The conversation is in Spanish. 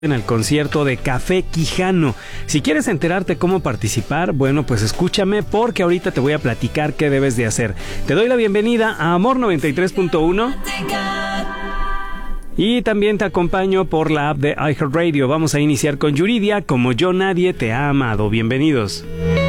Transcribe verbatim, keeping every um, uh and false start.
en el concierto de Café Quijano. Si quieres enterarte cómo participar, bueno, pues escúchame porque ahorita te voy a platicar qué debes de hacer. Te doy la bienvenida a Amor noventa y tres punto uno y también te acompaño por la app de iHeartRadio. Vamos a iniciar con Yuridia, Como Yo Nadie Te Ha Amado. Bienvenidos.